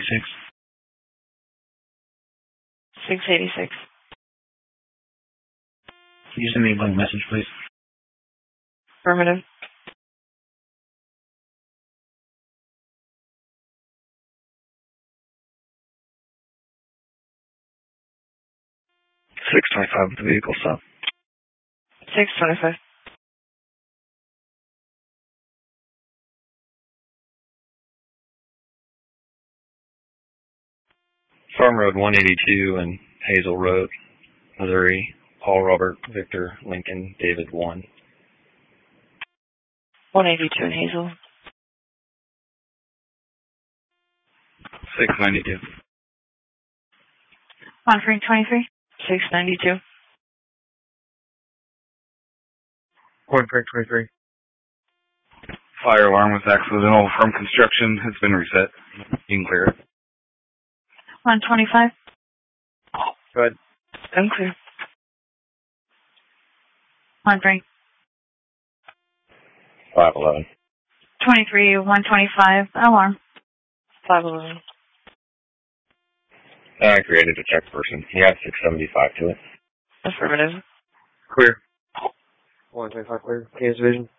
686. Can you send me a blank message, please? Affirmative. $625 with the vehicle stop. 625. Farm Road 182 and Hazel Road, Missouri. Paul Robert Victor Lincoln David 1. 182 in Hazel. 692. Monitoring 23. 692. Point break 23. Fire alarm was accidental from construction. Has been reset. You can clear it. 125. Go ahead. Unclear. Monitoring. 511. 23, 125. Alarm. 511. I created a check person. He had 675 to it. Affirmative. Clear. 125 clear. Case vision.